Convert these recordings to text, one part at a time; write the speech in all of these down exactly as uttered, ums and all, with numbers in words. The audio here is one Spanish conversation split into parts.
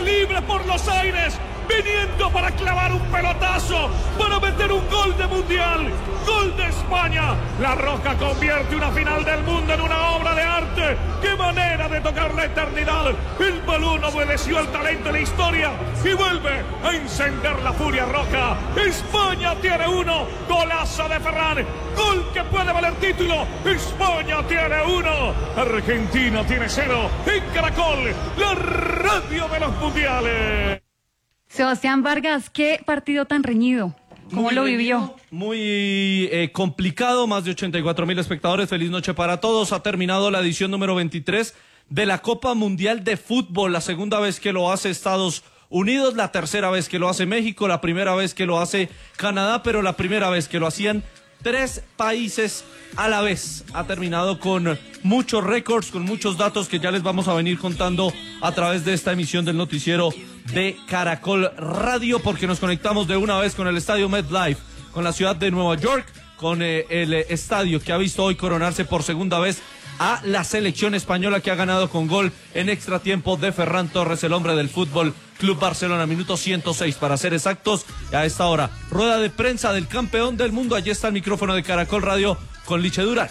libre por los aires, viniendo para clavar un pelotazo, para meter un gol de mundial, gol de España. La Roja convierte una final del mundo en una obra de arte. ¡Qué manera de tocar la eternidad! El balón obedeció al talento de la historia y vuelve a encender la furia roja. España tiene uno, golazo de Ferran, gol que puede valer título. España tiene uno, Argentina tiene cero. En Caracol, la radio de los mundiales. Sebastián Vargas, qué partido tan reñido. ¿Cómo Muy lo reñido, vivió? Muy eh, complicado, más de ochenta y cuatro mil espectadores. Feliz noche para todos. Ha terminado la edición número veintitrés de la Copa Mundial de Fútbol. La segunda vez que lo hace Estados Unidos, la tercera vez que lo hace México, la primera vez que lo hace Canadá, pero la primera vez que lo hacían tres países a la vez. Ha terminado con muchos récords, con muchos datos que ya les vamos a venir contando a través de esta emisión del noticiero de Caracol Radio, porque nos conectamos de una vez con el estadio MetLife, con la ciudad de Nueva York, con eh, el eh, estadio que ha visto hoy coronarse por segunda vez a la selección española, que ha ganado con gol en extra tiempo de Ferran Torres, el hombre del Fútbol Club Barcelona, minuto ciento seis para ser exactos. A esta hora, rueda de prensa del campeón del mundo. Allí está el micrófono de Caracol Radio con Liche Durán.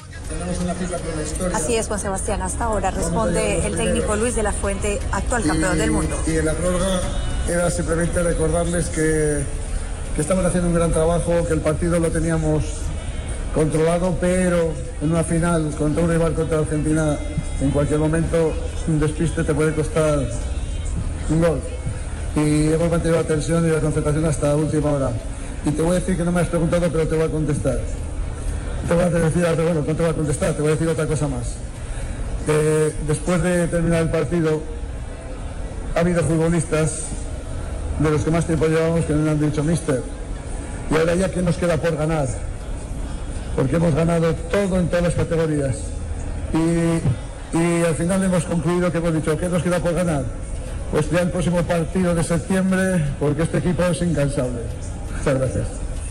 Así es, Juan Sebastián. Hasta ahora responde el técnico Luis de la Fuente, actual campeón y, del mundo. Y en la prórroga era simplemente recordarles que, que estamos haciendo un gran trabajo, que el partido lo teníamos controlado, pero en una final contra un rival contra Argentina, en cualquier momento un despiste te puede costar un gol. Y hemos mantenido la tensión y la concentración hasta la última hora. Y te voy a decir que no me has preguntado, pero te voy a contestar. Te voy a decir, bueno, no te voy a contestar, te voy a decir otra cosa más. Eh, después de terminar el partido, ha habido futbolistas de los que más tiempo llevamos que nos han dicho míster. Y ahora ya, ¿qué nos queda por ganar? Porque hemos ganado todo en todas las categorías. Y, y al final hemos concluido que hemos dicho, ¿qué nos queda por ganar? Pues ya el próximo partido de septiembre, porque este equipo es incansable. Muchas gracias.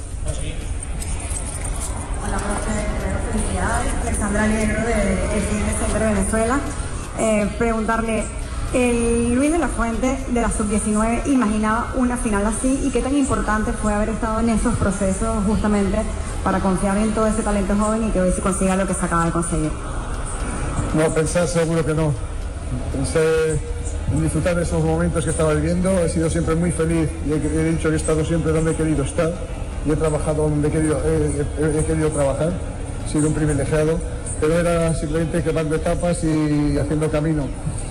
Hola, profe, felicidades. Alexandra Liegro de El Cine Center Venezuela. Eh, preguntarle, el Luis de la Fuente de la sub diecinueve imaginaba una final así, y qué tan importante fue haber estado en esos procesos justamente para confiar en todo ese talento joven y que hoy se consiga lo que se acaba de conseguir. No, pensar seguro que no. Pensé en disfrutar de esos momentos que estaba viviendo. He sido siempre muy feliz y he, he dicho que he estado siempre donde he querido estar y he trabajado donde he querido, he, he, he querido trabajar. He sido un privilegiado, pero era simplemente quemando etapas y haciendo camino.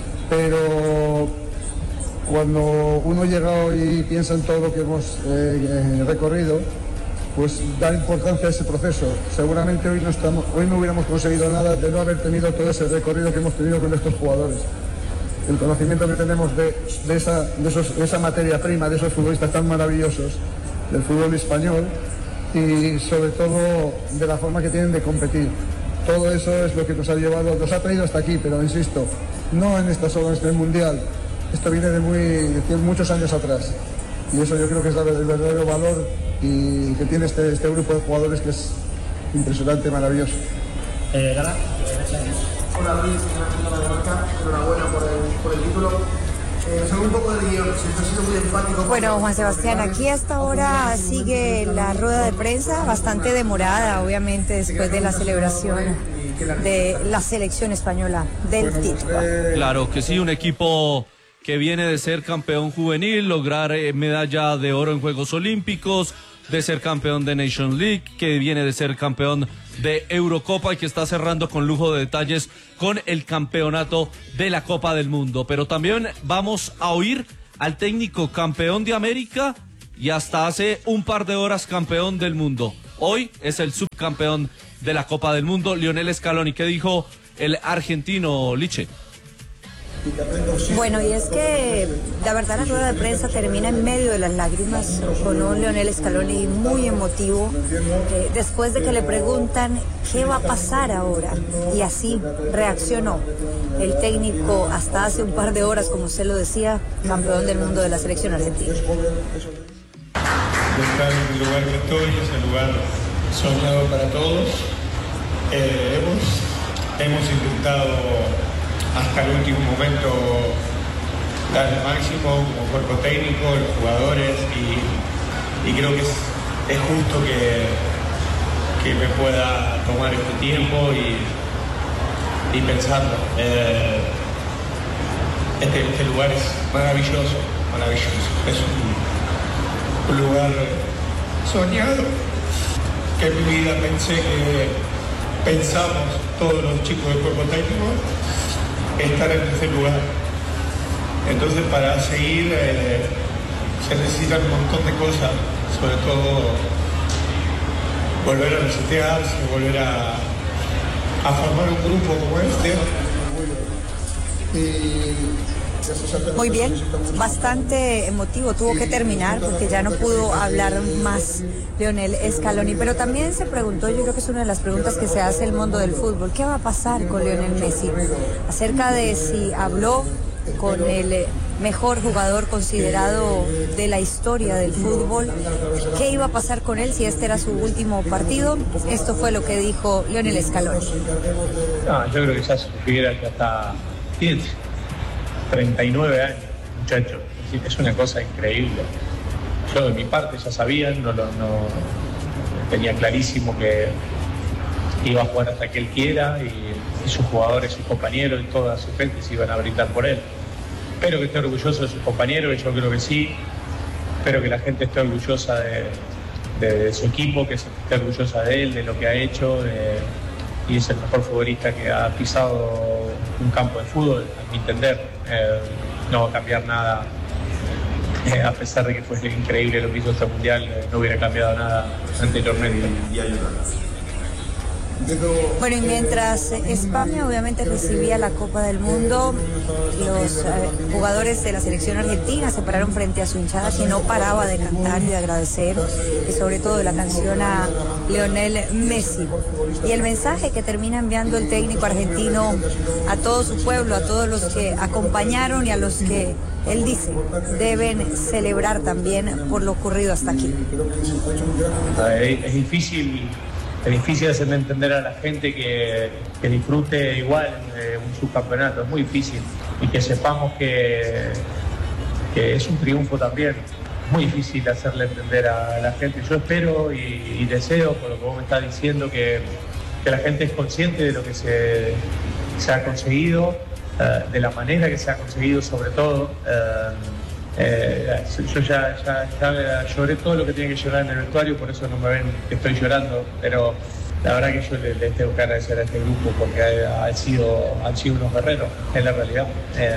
Pero cuando uno llega y piensa en todo lo que hemos eh, recorrido, pues da importancia a ese proceso. Seguramente hoy no, estamos, hoy no hubiéramos conseguido nada de no haber tenido todo ese recorrido que hemos tenido con estos jugadores. El conocimiento que tenemos de, de, esa, de, esos, de esa materia prima, de esos futbolistas tan maravillosos del fútbol español, y sobre todo de la forma que tienen de competir. Todo eso es lo que nos ha llevado, nos ha traído hasta aquí, pero insisto, no en esta solo, en el Mundial. Esto viene de, muy, de muchos años atrás. Y eso yo creo que es el verdadero valor y que tiene este, este grupo de jugadores, que es impresionante, maravilloso. Eh, Gala. Hola Luis, enhorabuena por el, por el título. Eh, un poco de guión, ha sido muy enfático. Bueno, Juan Sebastián, aquí hasta ahora sigue la rueda de prensa, bastante demorada, obviamente, después de la celebración de la selección española del título. Claro que sí, un equipo que viene de ser campeón juvenil, lograr eh, medalla de oro en Juegos Olímpicos, de ser campeón de Nations League, que viene de ser campeón de Eurocopa y que está cerrando con lujo de detalles con el campeonato de la Copa del Mundo. Pero también vamos a oír al técnico campeón de América y hasta hace un par de horas campeón del mundo. Hoy es el subcampeón de la Copa del Mundo, Lionel Scaloni. ¿Qué dijo el argentino, Liche? Bueno, y es que la verdad la rueda de prensa termina en medio de las lágrimas, con un Lionel Scaloni muy emotivo, eh, después de que le preguntan qué va a pasar ahora, y así reaccionó el técnico hasta hace un par de horas, como usted lo decía, campeón del mundo de la selección argentina. De estar en el lugar que estoy, es el lugar soñado para todos. Eh, hemos, hemos intentado hasta el último momento dar el máximo como cuerpo técnico, los jugadores, y, y creo que es, es justo que, que me pueda tomar este tiempo y, y pensarlo. Eh, este, este lugar es maravilloso, maravilloso. Es un, un lugar soñado, que en mi vida pensé que pensamos todos los chicos del cuerpo técnico estar en ese lugar. Entonces, para seguir eh, se necesitan un montón de cosas, sobre todo volver a resetearse, volver a, a formar un grupo como este. Muy bien, bastante emotivo, tuvo que terminar porque ya no pudo hablar más Lionel Scaloni, pero también se preguntó, yo creo que es una de las preguntas que se hace el mundo del fútbol, ¿qué va a pasar con Lionel Messi? Acerca de si habló con el mejor jugador considerado de la historia del fútbol, ¿qué iba a pasar con él si este era su último partido? Esto fue lo que dijo Lionel Scaloni. No, yo creo que ya se supiera que hasta tiene treinta y nueve años, muchacho, es una cosa increíble. Yo de mi parte ya sabía, no, lo, no tenía clarísimo que iba a jugar hasta que él quiera y, y sus jugadores, sus compañeros y toda su gente se iban a brindar por él. Espero que esté orgulloso de sus compañeros, yo creo que sí. Espero que la gente esté orgullosa de, de, de su equipo, que esté orgullosa de él, de lo que ha hecho, de, y es el mejor futbolista que ha pisado un campo de fútbol, a mi entender. Eh, no va a cambiar nada, eh, a pesar de que fue increíble lo que hizo este mundial, eh, no hubiera cambiado nada anteriormente. Bueno, y mientras España obviamente recibía la Copa del Mundo, los eh, jugadores de la selección argentina se pararon frente a su hinchada, que no paraba de cantar y de agradecer, y sobre todo de la canción a Lionel Messi. Y el mensaje que termina enviando el técnico argentino a todo su pueblo, a todos los que acompañaron y a los que él dice deben celebrar también por lo ocurrido hasta aquí. Es difícil... Es difícil hacerle entender a la gente que, que disfrute igual eh, un subcampeonato, es muy difícil. Y que sepamos que, que es un triunfo también. Es muy difícil hacerle entender a la gente. Yo espero y, y deseo, por lo que vos me estás diciendo, que, que la gente es consciente de lo que se, se ha conseguido, eh, de la manera que se ha conseguido sobre todo. Eh, Eh, yo ya, ya, ya lloré todo lo que tenía que llorar en el vestuario, por eso no me ven que estoy llorando, pero la verdad que yo les le tengo que agradecer a este grupo porque ha, ha sido, han sido unos guerreros, en la realidad. Eh,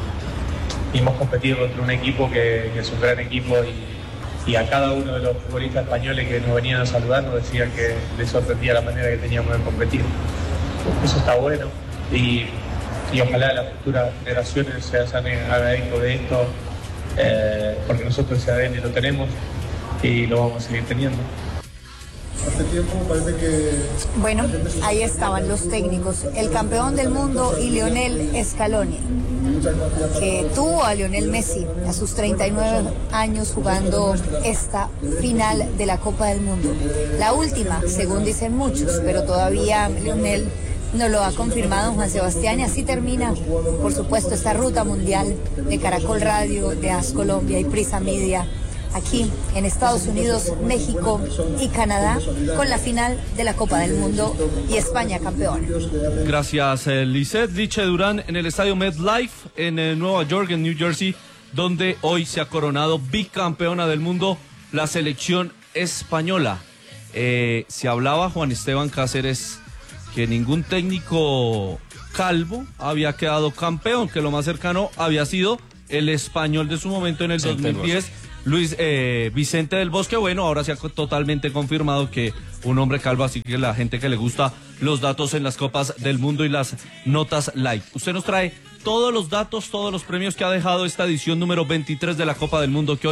y hemos competido contra un equipo que, que es un gran equipo y, y a cada uno de los futbolistas españoles que nos venían a saludar nos decían que les sorprendía la manera que teníamos de competir. Eso está bueno y, y ojalá las futuras generaciones se hagan eco de esto. Eh, porque nosotros ese A D N lo tenemos y lo vamos a seguir teniendo. Hace tiempo parece que... Bueno, ahí estaban los técnicos, el campeón del mundo y Lionel Scaloni, que tuvo a Lionel Messi a sus treinta y nueve años jugando esta final de la Copa del Mundo. La última, según dicen muchos, pero todavía Lionel no lo ha confirmado Juan Sebastián, y así termina, por supuesto, esta ruta mundial de Caracol Radio, de As Colombia y Prisa Media, aquí en Estados Unidos, México y Canadá, con la final de la Copa del Mundo y España campeona. Gracias, eh, Lisette. Liche Durán en el estadio MetLife en eh, Nueva York, en New Jersey, donde hoy se ha coronado bicampeona del mundo la selección española. Eh, se hablaba, Juan Esteban Cáceres, que ningún técnico calvo había quedado campeón, que lo más cercano había sido el español de su momento en el dos mil diez, Luis eh, Vicente del Bosque. Bueno, ahora se ha totalmente confirmado que un hombre calvo, así que la gente que le gusta los datos en las Copas del Mundo y las notas light. Usted nos trae todos los datos, todos los premios que ha dejado esta edición número veintitrés de la Copa del Mundo, que hoy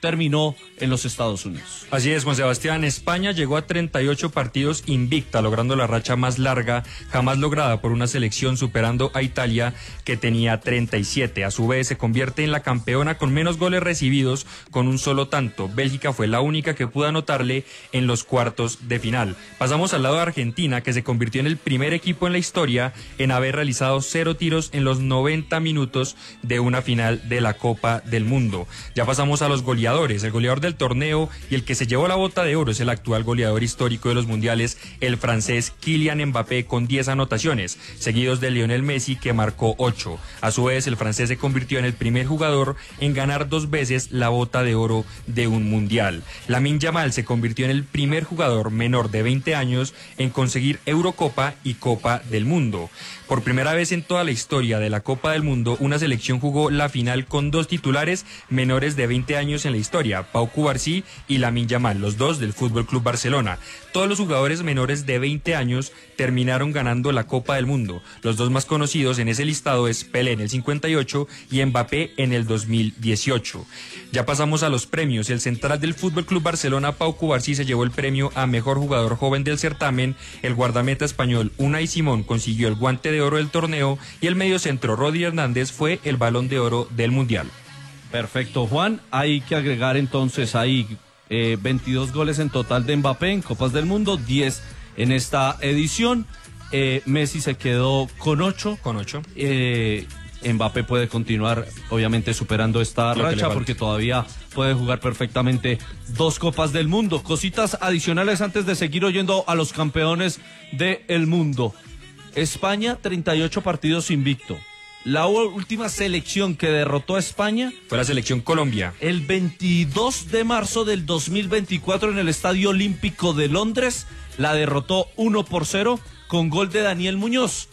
terminó en los Estados Unidos. Así es, Juan Sebastián. España llegó a treinta y ocho partidos invicta, logrando la racha más larga jamás lograda por una selección, superando a Italia, que tenía treinta y siete. A su vez, se convierte en la campeona con menos goles recibidos, con un solo tanto. Bélgica fue la única que pudo anotarle en los cuartos de final. Pasamos al lado de Argentina, que se convirtió en el primer equipo en la historia en haber realizado cero tiros en los noventa minutos de una final de la Copa del Mundo. Ya pasamos a los goleadores. El goleador del torneo y el que se llevó la bota de oro es el actual goleador histórico de los mundiales, el francés Kylian Mbappé, con diez anotaciones, seguidos de Lionel Messi, que marcó ocho. A su vez, el francés se convirtió en el primer jugador en ganar dos veces la bota de oro de un mundial. Lamine Yamal se convirtió en el primer jugador menor de veinte años en conseguir Eurocopa y Copa del Mundo. Por primera vez en toda la historia de la Copa del Mundo, una selección jugó la final con dos titulares menores de veinte años en la historia, Pau Cubarsí y Lamine Yamal, los dos del Fútbol Club Barcelona. Todos los jugadores menores de veinte años terminaron ganando la Copa del Mundo. Los dos más conocidos en ese listado es Pelé en el cincuenta y ocho y Mbappé en el dos mil dieciocho. Ya pasamos a los premios. El central del Fútbol Club Barcelona, Pau Cubarsí, se llevó el premio a mejor jugador joven del certamen. El guardameta español Unai Simón consiguió el guante de oro del torneo y el mediocentro Rodri Hernández fue el balón de oro del mundial. Perfecto, Juan. Hay que agregar entonces ahí eh, veintidós goles en total de Mbappé en Copas del Mundo, diez en esta edición. Eh, Messi se quedó con ocho. Con ocho. Eh, Mbappé puede continuar, obviamente, superando esta Lo racha porque todavía puede jugar perfectamente dos Copas del Mundo. Cositas adicionales antes de seguir oyendo a los campeones del mundo. España, treinta y ocho partidos invicto. La última selección que derrotó a España fue la selección Colombia. El veintidós de marzo del dos mil veinticuatro en el Estadio Olímpico de Londres. La derrotó uno por cero con gol de Daniel Muñoz.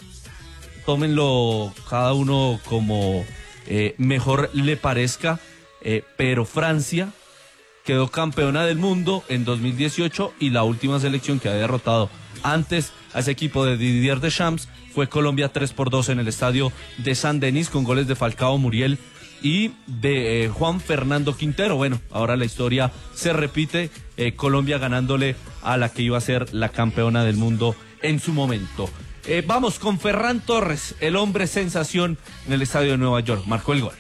Tómenlo cada uno como eh, mejor le parezca, eh, pero Francia quedó campeona del mundo en dos mil dieciocho y la última selección que había derrotado antes a ese equipo de Didier Deschamps fue Colombia tres por dos en el estadio de Saint-Denis con goles de Falcao, Muriel y de eh, Juan Fernando Quintero. Bueno, ahora la historia se repite, eh, Colombia ganándole a la que iba a ser la campeona del mundo en su momento. Eh, vamos con Ferran Torres, el hombre sensación en el estadio de Nueva York, marcó el gol.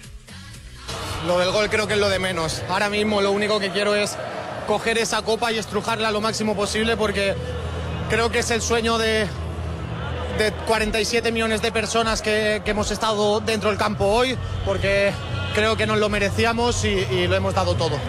Lo del gol creo que es lo de menos. Ahora mismo lo único que quiero es coger esa copa y estrujarla lo máximo posible porque creo que es el sueño de, de cuarenta y siete millones de personas que, que hemos estado dentro del campo hoy, porque creo que nos lo merecíamos y, y lo hemos dado todo.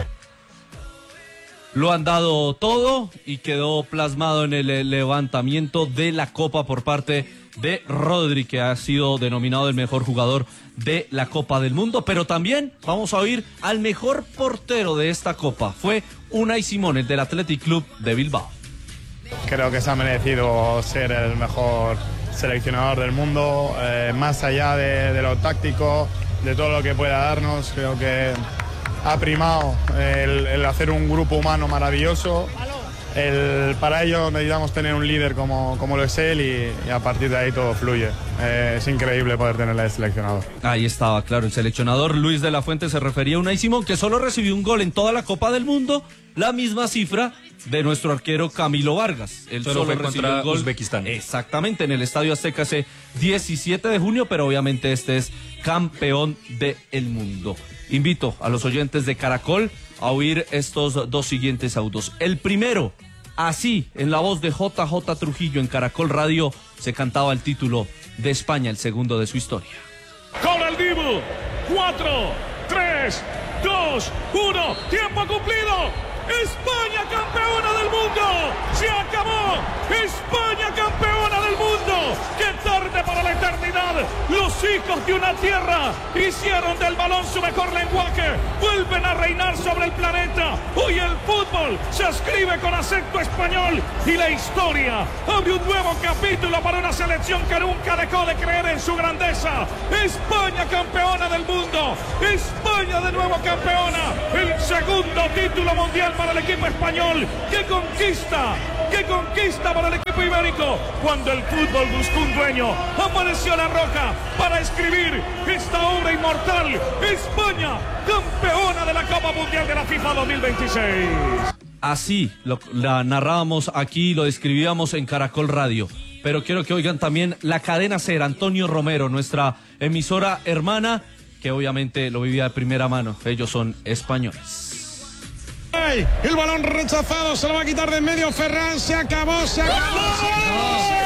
Lo han dado todo y quedó plasmado en el levantamiento de la copa por parte de Rodri, que ha sido denominado el mejor jugador de la Copa del Mundo. Pero también vamos a oír al mejor portero de esta copa. Fue Unai Simón, el del Athletic Club de Bilbao. Creo que se ha merecido ser el mejor seleccionador del mundo, eh, más allá de, de lo táctico, de todo lo que pueda darnos. Creo que ha primado el, el hacer un grupo humano maravilloso. El, para ello necesitamos tener un líder como, como lo es él y, y a partir de ahí todo fluye. Eh, es increíble poder tenerle de seleccionador. Ahí estaba, claro, el seleccionador Luis de la Fuente se refería a Unai Simón, que solo recibió un gol en toda la Copa del Mundo, la misma cifra de nuestro arquero Camilo Vargas. Él solo, solo fue contra el gol. Uzbekistán. Exactamente, en el Estadio Azteca ese diecisiete de junio, pero obviamente este es campeón del mundo. Invito a los oyentes de Caracol a oír estos dos siguientes audios. El primero, así, en la voz de J J Trujillo en Caracol Radio, se cantaba el título de España, el segundo de su historia. Con el Dibu, cuatro, tres, dos, uno, tiempo cumplido. España campeona del mundo. Se acabó. España campeona del mundo. Qué tarde para la eternidad. Los hijos de una tierra hicieron del balón su mejor lenguaje. Vuelven a reinar sobre el planeta. Hoy el fútbol se escribe con acento español y la historia abre un nuevo capítulo para una selección que nunca dejó de creer en su grandeza. España campeona del mundo. España de nuevo campeona. El segundo título mundial para el equipo español que conquista ¡Qué conquista para el equipo ibérico! Cuando el fútbol buscó un dueño, apareció La Roca para escribir esta obra inmortal. España, campeona de la Copa Mundial de la FIFA dos mil veintiséis. Así lo, la narrábamos aquí, lo describíamos en Caracol Radio. Pero quiero que oigan también la cadena SER, Antonio Romero, nuestra emisora hermana, que obviamente lo vivía de primera mano. Ellos son españoles. El balón rechazado, se lo va a quitar de en medio Ferran, se acabó, se acabó, se acabó, se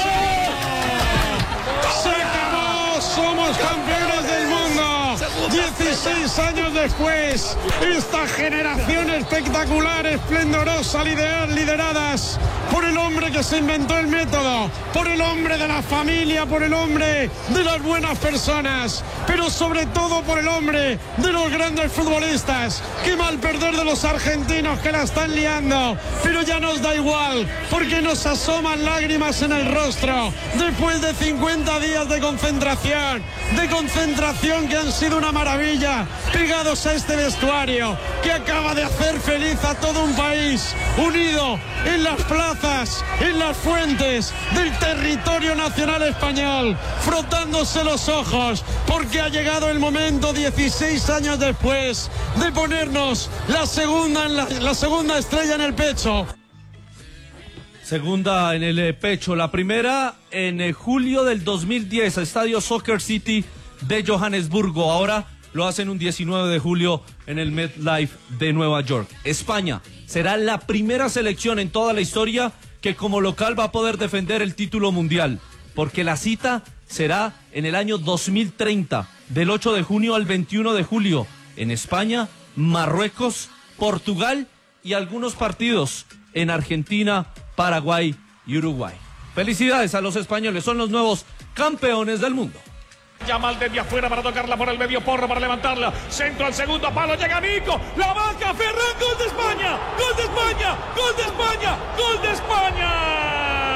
acabó, se acabó, somos campeones del mundo, dieciséis años después, esta generación espectacular, esplendorosa, lider, lideradas por el hombre que se inventó el método, por el hombre de la familia, por el hombre de las buenas personas, pero sobre todo por el hombre de los grandes futbolistas. Qué mal perder de los argentinos que la están liando, pero ya nos da igual, porque nos asoman lágrimas en el rostro, después de cincuenta días de concentración, de concentración que han sido una maravilla, pegados a este vestuario, que acaba de hacer feliz a todo un país, unido en las plazas, en las fuentes del territorio nacional español, frotándose los ojos, porque ha llegado el momento, dieciséis años después, de ponernos la segunda, en la, la segunda estrella en el pecho. Segunda en el eh, pecho, la primera en eh, julio del dos mil diez, Estadio Soccer City de Johannesburgo. Ahora lo hacen un diecinueve de julio en el MetLife de Nueva York. España será la primera selección en toda la historia que como local va a poder defender el título mundial, porque la cita será en el año dos mil treinta, del ocho de junio al veintiuno de julio, en España, Marruecos, Portugal y algunos partidos en Argentina, Paraguay y Uruguay. Felicidades a los españoles, son los nuevos campeones del mundo. Yamal desde afuera para tocarla por el medio, Porro para levantarla, centro al segundo palo, llega Nico, la vaca, Ferran, gol de España, gol de España, gol de España, gol de España.